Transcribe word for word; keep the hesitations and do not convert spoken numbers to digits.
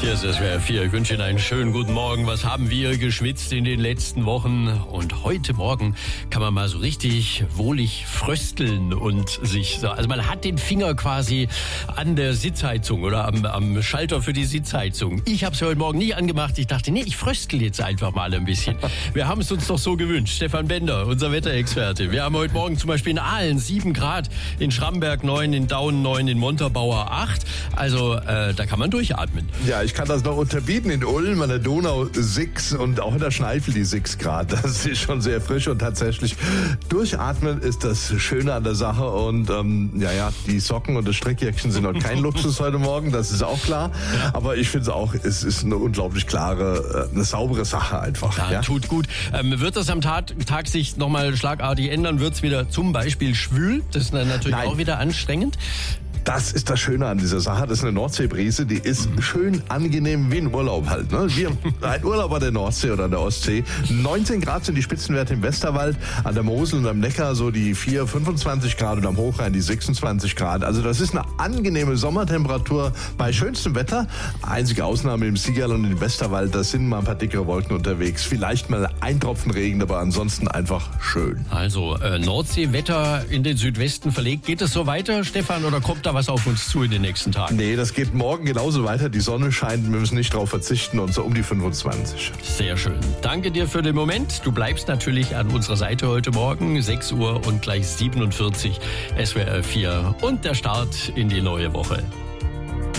Hier ist S W R vier. Ich wünsche Ihnen einen schönen guten Morgen. Was haben wir geschwitzt in den letzten Wochen? Und heute Morgen kann man mal so richtig wohlig frösteln und sich so, also man hat den Finger quasi an der Sitzheizung oder am, am Schalter für die Sitzheizung. Ich habe es heute Morgen nicht angemacht. Ich dachte, nee, ich fröstel jetzt einfach mal ein bisschen. Wir haben es uns doch so gewünscht. Stefan Bender, unser Wetterexperte. Wir haben heute Morgen zum Beispiel in Aalen sieben Grad, in Schramberg neun, in Daun neun, in Montabaur acht. Also äh, da kann man durchatmen. Ja, ich kann das noch unterbieten. In Ulm an der Donau sechs und auch in der Schneifel die sechs Grad. Das ist schon sehr frisch und tatsächlich durchatmen ist das Schöne an der Sache. Und ähm, ja, ja, die Socken und das Strickjäckchen sind noch kein Luxus heute Morgen, das ist auch klar. Aber ich finde es auch, es ist eine unglaublich klare, eine saubere Sache einfach. Ja, ja? Tut gut. Ähm, wird das am Tag, Tag sich nochmal schlagartig ändern? Wird es wieder zum Beispiel schwül? Das ist dann natürlich Nein. auch wieder anstrengend. Das ist das Schöne an dieser Sache. Das ist eine Nordseebrise, die ist schön angenehm wie ein Urlaub halt. Ne? Wie ein Urlaub an der Nordsee oder an der Ostsee. neunzehn Grad sind die Spitzenwerte im Westerwald, an der Mosel und am Neckar so die vier, fünfundzwanzig Grad und am Hochrhein die sechsundzwanzig Grad. Also das ist eine angenehme Sommertemperatur bei schönstem Wetter. Einzige Ausnahme im Siegerl und im Westerwald, da sind mal ein paar dickere Wolken unterwegs. Vielleicht mal ein Tropfen Regen, aber ansonsten einfach schön. Also äh, Nordseewetter in den Südwesten verlegt. Geht es so weiter, Stefan, oder kommt da was auf uns zu in den nächsten Tagen? Nee, das geht morgen genauso weiter. Die Sonne scheint, wir müssen nicht drauf verzichten und so um die fünfundzwanzig. Sehr schön. Danke dir für den Moment. Du bleibst natürlich an unserer Seite heute Morgen, sechs Uhr und gleich siebenundvierzig, S W R vier und der Start in die neue Woche.